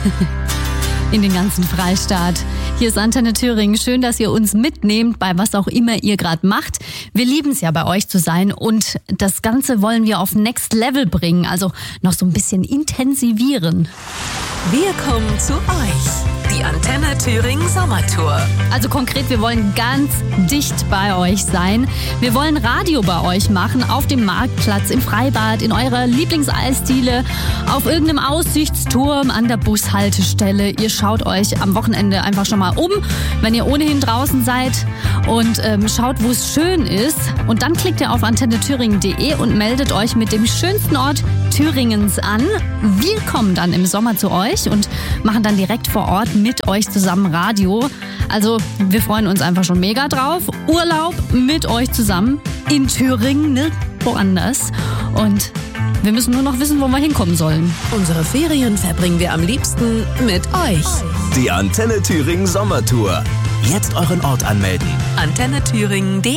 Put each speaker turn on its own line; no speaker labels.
in den ganzen Freistaat. Hier ist Antenne Thüringen. Schön, dass ihr uns mitnehmt, bei was auch immer ihr gerade macht. Wir lieben es ja, bei euch zu sein und das Ganze wollen wir auf Next Level bringen, also noch so ein bisschen intensivieren.
Wir kommen zu euch. Die Antenne Thüringen Sommertour.
Also konkret, wir wollen ganz dicht bei euch sein. Wir wollen Radio bei euch machen, auf dem Marktplatz, im Freibad, in eurer Lieblingseisdiele, auf irgendeinem Aussichtsturm, an der Bushaltestelle. Ihr schaut euch am Wochenende einfach schon mal um, wenn ihr ohnehin draußen seid und schaut, wo es schön ist. Und dann klickt ihr auf antennethüringen.de und meldet euch mit dem schönsten Ort Thüringens an. Wir kommen dann im Sommer zu euch und machen dann direkt vor Ort mit euch zusammen Radio. Also wir freuen uns einfach schon mega drauf. Urlaub mit euch zusammen in Thüringen, nirgendwo anders. Und wir müssen nur noch wissen, wo wir hinkommen sollen.
Unsere Ferien verbringen wir am liebsten mit euch.
Die Antenne Thüringen Sommertour. Jetzt euren Ort anmelden.
antennethüringen.de